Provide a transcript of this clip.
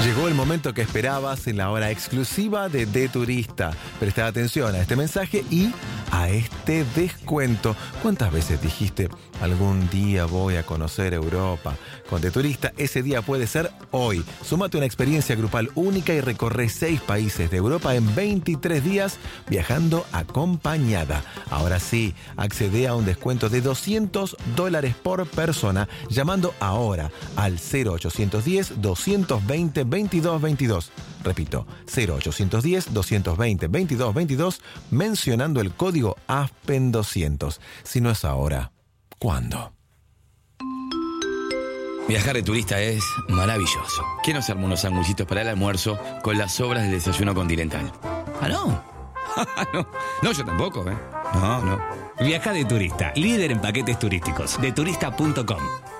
Llegó el momento que esperabas en la hora exclusiva de De Turista. Presta atención a este mensaje y a este descuento. ¿Cuántas veces dijiste, algún día voy a conocer Europa? Con De Turista, ese día puede ser hoy. Súmate una experiencia grupal única y recorre 6 países de Europa en 23 días viajando acompañada. Ahora sí, accede a un descuento de $200 por persona llamando ahora al 0810-220-2222. Repito, 0810-220-2222 mencionando el código ASPEN200. Si no es ahora, ¿cuándo? Viajar de turista es maravilloso. ¿Quién nos arma unos sanguchitos para el almuerzo con las sobras del desayuno continental? ¿Ah, no? No, yo tampoco, ¿eh? No. Viaja de turista, líder en paquetes turísticos, deturista.com.